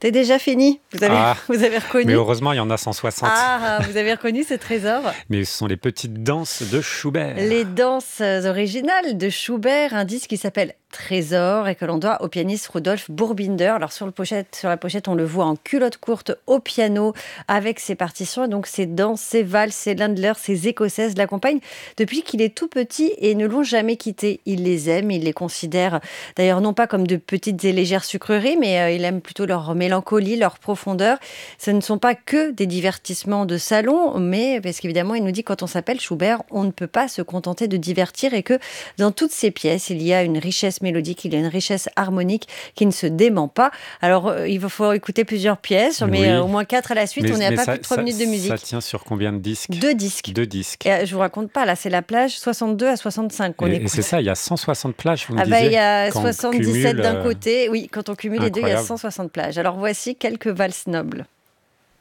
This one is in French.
C'est déjà fini. Vous avez reconnu. Mais heureusement, il y en a 160. Ah, vous avez reconnu ce trésor. Mais ce sont les petites danses de Schubert. Les danses originales de Schubert, un disque qui s'appelle Trésor et que l'on doit au pianiste Rudolf Burbinder. Alors sur la pochette, on le voit en culotte courte au piano avec ses partitions. Et donc ses danses, ses valses, ses landlers, ses écossaises l'accompagnent depuis qu'il est tout petit et ne l'ont jamais quitté. Il les aime, il les considère d'ailleurs non pas comme de petites et légères sucreries, mais il aime plutôt leur mélancolie, leur profondeur. Ce ne sont pas que des divertissements de salon, mais parce qu'évidemment, il nous dit quand on s'appelle Schubert, on ne peut pas se contenter de divertir et que dans toutes ces pièces, il y a une richesse mélodique, il y a une richesse harmonique qui ne se dément pas. Alors, il faut écouter plusieurs pièces, mais au moins 4 à la suite. On est à pas plus de 3 minutes de musique. Ça tient sur combien de disques ? 2 disques. 2 disques. Et je vous raconte pas, là, c'est la plage 62 à 65 qu'on écoute. Et c'est ça, il y a 160 plages, vous me disiez. Il y a quand 77 cumule, d'un côté. Oui, quand on cumule les deux, il y a incroyable. 160 plages. Alors, voici quelques valses nobles.